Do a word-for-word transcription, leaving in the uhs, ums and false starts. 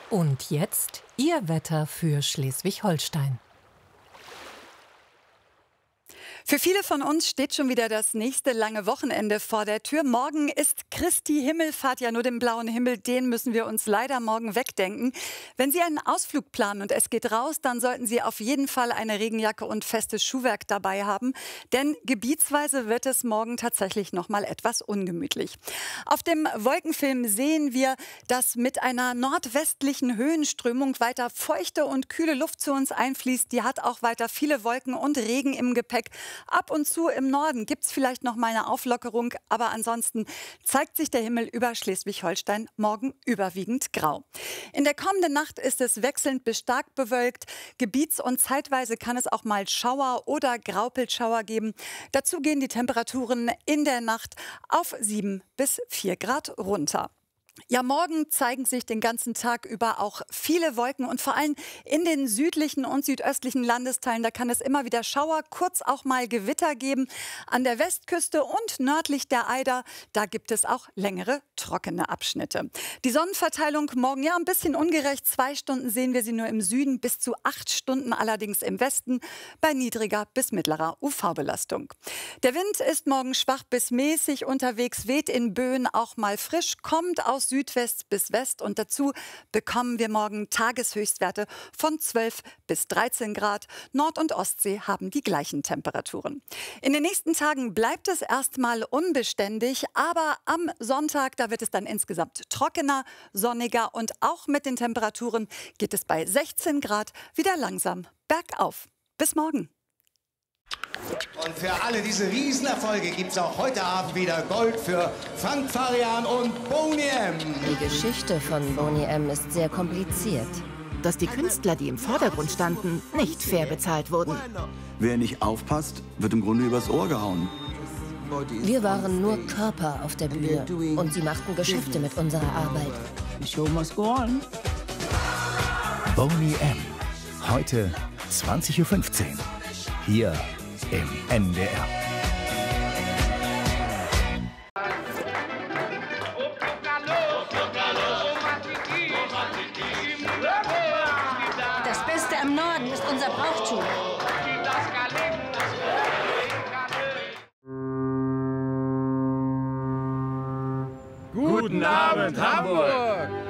Und jetzt Ihr Wetter für Schleswig-Holstein. Für viele von uns steht schon wieder das nächste lange Wochenende vor der Tür. Morgen ist Christi Himmelfahrt, ja nur den blauen Himmel, den müssen wir uns leider morgen wegdenken. Wenn Sie einen Ausflug planen und es geht raus, dann sollten Sie auf jeden Fall eine Regenjacke und festes Schuhwerk dabei haben. Denn gebietsweise wird es morgen tatsächlich noch mal etwas ungemütlich. Auf dem Wolkenfilm sehen wir, dass mit einer nordwestlichen Höhenströmung weiter feuchte und kühle Luft zu uns einfließt. Die hat auch weiter viele Wolken und Regen im Gepäck. Ab und zu im Norden gibt es vielleicht noch mal eine Auflockerung, aber ansonsten zeigt sich der Himmel über Schleswig-Holstein morgen überwiegend grau. In der kommenden Nacht ist es wechselnd bis stark bewölkt. Gebiets- und zeitweise kann es auch mal Schauer oder Graupelschauer geben. Dazu gehen die Temperaturen in der Nacht auf sieben bis vier Grad runter. Ja, morgen zeigen sich den ganzen Tag über auch viele Wolken und vor allem in den südlichen und südöstlichen Landesteilen. Da kann es immer wieder Schauer, kurz auch mal Gewitter geben. An der Westküste und nördlich der Eider, da gibt es auch längere trockene Abschnitte. Die Sonnenverteilung morgen ja ein bisschen ungerecht. Zwei Stunden sehen wir sie nur im Süden, bis zu acht Stunden allerdings im Westen bei niedriger bis mittlerer U V-Belastung. Der Wind ist morgen schwach bis mäßig unterwegs, weht in Böen auch mal frisch, kommt aus Südwest bis West und dazu bekommen wir morgen Tageshöchstwerte von zwölf bis dreizehn Grad. Nord- und Ostsee haben die gleichen Temperaturen. In den nächsten Tagen bleibt es erstmal unbeständig, aber am Sonntag, da wird es dann insgesamt trockener, sonniger und auch mit den Temperaturen geht es bei sechzehn Grad wieder langsam bergauf. Bis morgen. Und für alle diese Riesenerfolge gibt es auch heute Abend wieder Gold für Frank Farian und Boney M. Die Geschichte von Boney M. ist sehr kompliziert. Dass die Künstler, die im Vordergrund standen, nicht fair bezahlt wurden. Wer nicht aufpasst, wird im Grunde übers Ohr gehauen. Wir waren nur Körper auf der Bühne und sie machten Geschäfte mit unserer Arbeit. The show must go on. Boney M. Heute zwanzig Uhr fünfzehn. Hier im N D R. Das Beste am Norden ist unser Brauchtum. Guten Abend, Hamburg!